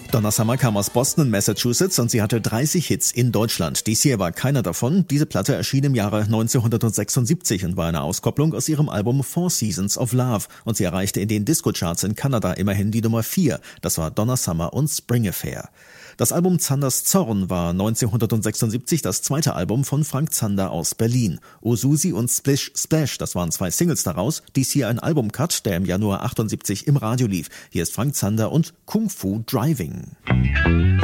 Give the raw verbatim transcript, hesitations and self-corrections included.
Donna Summer kam aus Boston, Massachusetts und sie hatte dreißig Hits in Deutschland. Dies hier war keiner davon. Diese Platte erschien im Jahre neunzehnhundertsechsundsiebzig und war eine Auskopplung aus ihrem Album Four Seasons of Love. Und sie erreichte in den Disco-Charts in Kanada immerhin die Nummer vier. Das war Donna Summer und Spring Affair. Das Album Zanders Zorn war neunzehnhundertsechsundsiebzig das zweite Album von Frank Zander aus Berlin. O Susi und Splish Splash, das waren zwei Singles daraus. Dies hier ein Albumcut, der im Januar achtundsiebzig im Radio lief. Hier ist Frank Zander und Kung Fu Driving.